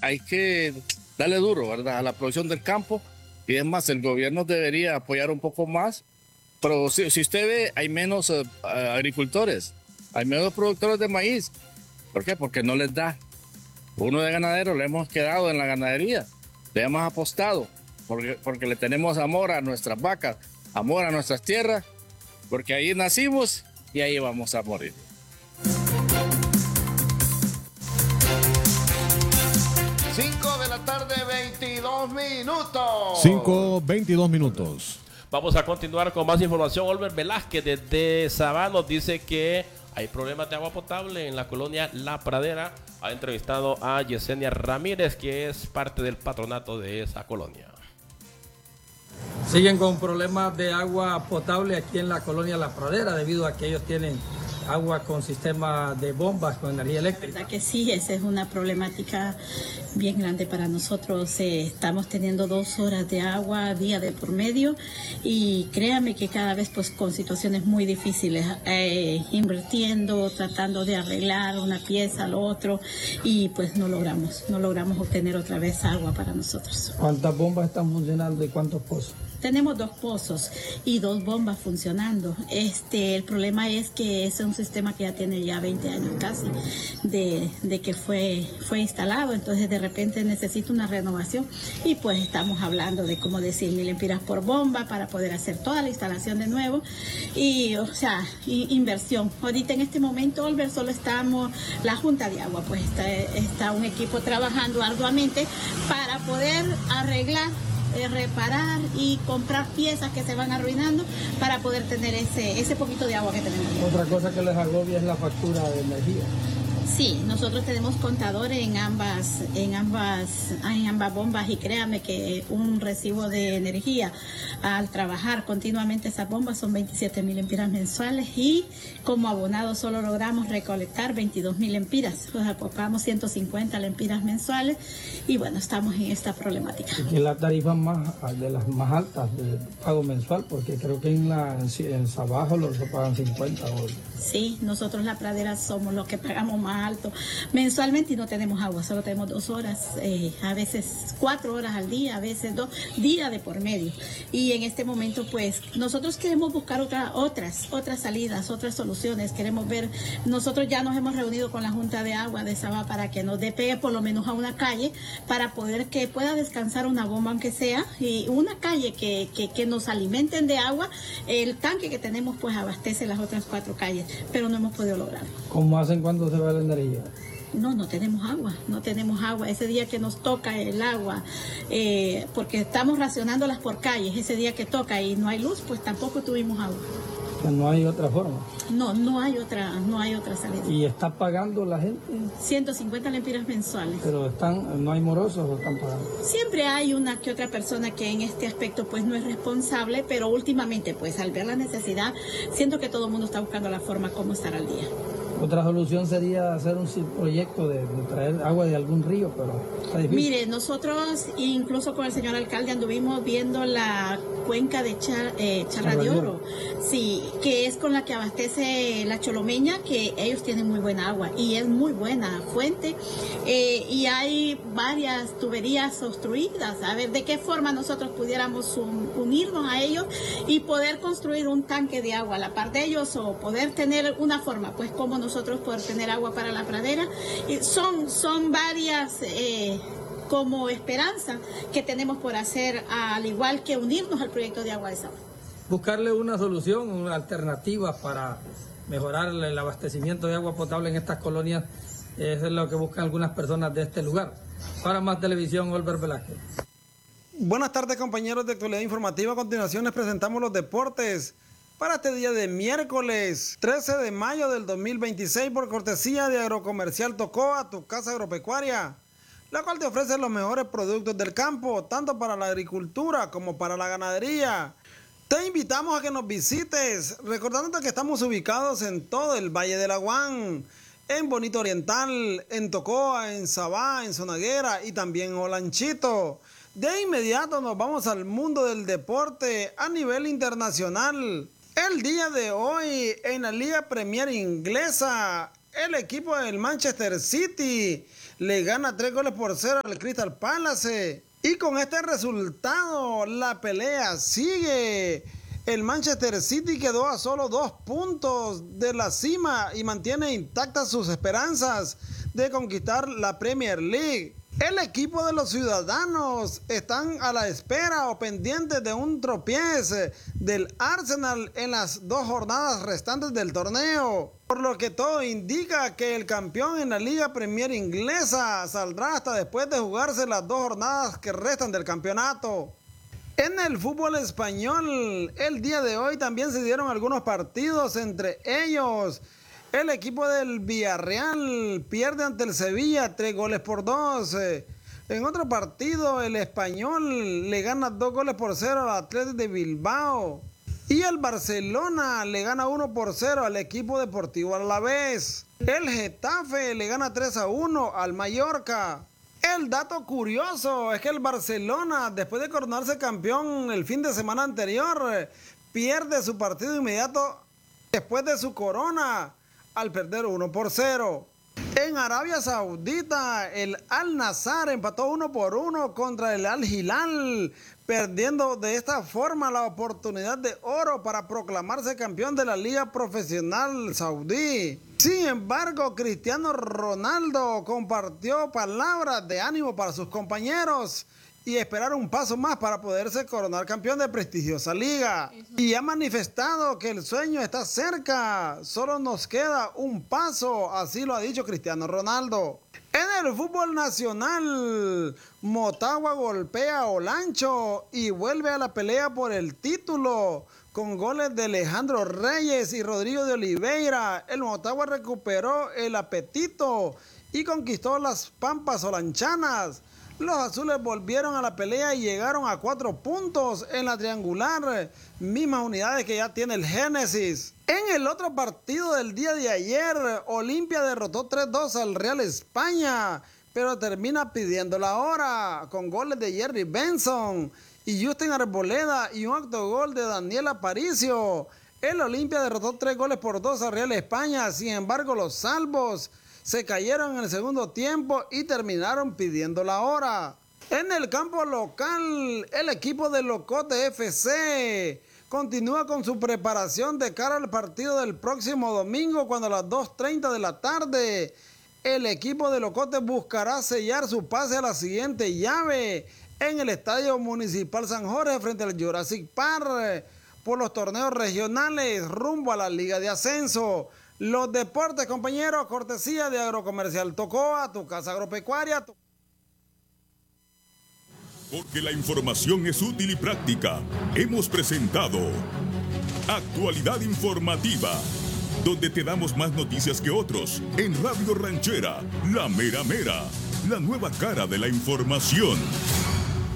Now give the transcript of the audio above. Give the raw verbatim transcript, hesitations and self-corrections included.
hay que darle duro, ¿verdad?, a la producción del campo. Y es más, el gobierno debería apoyar un poco más. Pero si, si usted ve, hay menos uh, agricultores, hay menos productores de maíz. ¿Por qué? Porque no les da. Uno de ganadero le hemos quedado en la ganadería, le hemos apostado, porque, porque le tenemos amor a nuestras vacas, amor a nuestras tierras, porque ahí nacimos y ahí vamos a morir. cinco de la tarde, veintidós minutos. cinco, veintidós minutos. Vamos a continuar con más información. Olver Velázquez desde Sabá nos dice que hay problemas de agua potable en la colonia La Pradera. Ha entrevistado a Yesenia Ramírez, que es parte del patronato de esa colonia. Siguen con problemas de agua potable aquí en la colonia La Pradera, debido a que ellos tienen agua con sistema de bombas con energía eléctrica. La verdad que sí, esa es una problemática bien grande para nosotros. Eh, estamos teniendo dos horas de agua día de por medio y créame que cada vez pues con situaciones muy difíciles, eh, invirtiendo, tratando de arreglar una pieza, lo otro, y pues no logramos, no logramos obtener otra vez agua para nosotros. ¿Cuántas bombas están funcionando y cuántos pozos? Tenemos dos pozos y dos bombas funcionando. Este, el problema es que ese es un sistema que ya tiene ya veinte años casi de, de que fue, fue instalado, entonces de repente necesita una renovación y pues estamos hablando de como decir mil lempiras por bomba para poder hacer toda la instalación de nuevo y o sea, y, inversión. Ahorita en este momento, Olver, solo estamos, la Junta de Agua, pues está, está un equipo trabajando arduamente para poder arreglar, Eh, reparar y comprar piezas que se van arruinando para poder tener ese, ese poquito de agua que tenemos. Otra cosa que les agobia es la factura de energía. Sí, nosotros tenemos contadores en ambas, en ambas, en ambas bombas y créame que un recibo de energía al trabajar continuamente esas bombas son veintisiete mil lempiras mensuales y como abonados solo logramos recolectar veintidós mil lempiras, o sea, pagamos ciento cincuenta lempiras mensuales y bueno, estamos en esta problemática. Y la tarifa más de las más altas de pago mensual, porque creo que en la en Sabajo los pagan cincuenta dólares. Sí, nosotros La Pradera somos los que pagamos más alto mensualmente y no tenemos agua, solo tenemos dos horas, eh, a veces cuatro horas al día, a veces dos días de por medio. Y en este momento pues nosotros queremos buscar otra, otras, otras salidas, otras soluciones, queremos ver, nosotros ya nos hemos reunido con la Junta de Agua de Sabá para que nos dé pegue por lo menos a una calle para poder que pueda descansar una bomba aunque sea y una calle que, que, que nos alimenten de agua. El tanque que tenemos pues abastece las otras cuatro calles, pero no hemos podido lograrlo. ¿Cómo hacen cuando se va la energía? No, no tenemos agua, no tenemos agua. Ese día que nos toca el agua, eh, porque estamos racionándolas por calles, ese día que toca y no hay luz, pues tampoco tuvimos agua. No hay otra forma. No, no hay otra, no hay otra salida. ¿Y está pagando la gente? ciento cincuenta lempiras mensuales. Pero están, no hay morosos o están pagando. Siempre hay una que otra persona que en este aspecto pues no es responsable, pero últimamente pues al ver la necesidad, siento que todo el mundo está buscando la forma como estar al día. Otra solución sería hacer un proyecto de, de traer agua de algún río, pero está difícil. Mire, nosotros incluso con el señor alcalde anduvimos viendo la cuenca de Char, eh, Charra de Oro, sí, que es con la que abastece la Cholomeña, que ellos tienen muy buena agua y es muy buena fuente eh, y hay varias tuberías obstruidas. A ver, ¿de qué forma nosotros pudiéramos un, unirnos a ellos y poder construir un tanque de agua a la par de ellos o poder tener una forma, pues como nosotros poder tener agua para La Pradera? Y son, son varias eh, como esperanza que tenemos por hacer, al igual que unirnos al proyecto de agua de Sabá. Buscarle una solución, una alternativa para mejorar el abastecimiento de agua potable en estas colonias, eso es lo que buscan algunas personas de este lugar. Para Más Televisión, Olver Velázquez. Buenas tardes, compañeros de Actualidad Informativa. A continuación les presentamos los deportes para este día de miércoles trece de mayo del dos mil veintiséis, por cortesía de Agrocomercial Tocoa, tu casa agropecuaria, la cual te ofrece los mejores productos del campo, tanto para la agricultura como para la ganadería. Te invitamos a que nos visites, recordándote que estamos ubicados en todo el Valle del Aguán, en Bonito Oriental, en Tocoa, en Sabá, en Zonaguera y también en Olanchito. De inmediato nos vamos al mundo del deporte a nivel internacional. El día de hoy en la Liga Premier Inglesa, el equipo del Manchester City le gana tres goles por cero al Crystal Palace. Y con este resultado, la pelea sigue. El Manchester City quedó a solo dos puntos de la cima y mantiene intactas sus esperanzas de conquistar la Premier League. El equipo de los ciudadanos están a la espera o pendientes de un tropiezo del Arsenal en las dos jornadas restantes del torneo, por lo que todo indica que el campeón en la Liga Premier inglesa saldrá hasta después de jugarse las dos jornadas que restan del campeonato. En el fútbol español, el día de hoy también se dieron algunos partidos, entre ellos el equipo del Villarreal pierde ante el Sevilla tres goles por dos. En otro partido, el Español le gana dos goles por cero al Athletic de Bilbao. Y el Barcelona le gana uno por cero al equipo Deportivo Alavés. El Getafe le gana tres a uno al Mallorca. El dato curioso es que el Barcelona, después de coronarse campeón el fin de semana anterior, pierde su partido inmediato después de su corona, al perder uno por cero. En Arabia Saudita, el Al-Nassr empató uno por uno contra el Al-Hilal, perdiendo de esta forma la oportunidad de oro para proclamarse campeón de la Liga Profesional Saudí. Sin embargo, Cristiano Ronaldo compartió palabras de ánimo para sus compañeros y esperar un paso más para poderse coronar campeón de prestigiosa liga. Y ha manifestado que el sueño está cerca, solo nos queda un paso, así lo ha dicho Cristiano Ronaldo. En el fútbol nacional, Motagua golpea a Olancho y vuelve a la pelea por el título. Con goles de Alejandro Reyes y Rodrigo de Oliveira, el Motagua recuperó el apetito y conquistó las Pampas olanchanas. Los azules volvieron a la pelea y llegaron a cuatro puntos en la triangular, mismas unidades que ya tiene el Génesis. En el otro partido del día de ayer, Olimpia derrotó tres dos al Real España, pero termina pidiendo la hora con goles de Jerry Benson y Justin Arboleda y un autogol de Daniel Aparicio. El Olimpia derrotó tres goles por dos al Real España, sin embargo los salvos se cayeron en el segundo tiempo y terminaron pidiendo la hora. En el campo local, el equipo de Locote F C continúa con su preparación de cara al partido del próximo domingo, cuando a las dos treinta de la tarde el equipo de Locote buscará sellar su pase a la siguiente llave en el Estadio Municipal San Jorge frente al Jurassic Park por los torneos regionales rumbo a la Liga de Ascenso. Los deportes, compañeros, cortesía de Agrocomercial Tocoa, tu casa agropecuaria. Tu... Porque la información es útil y práctica, hemos presentado Actualidad Informativa, donde te damos más noticias que otros, en Radio Ranchera, La Mera Mera, la nueva cara de la información.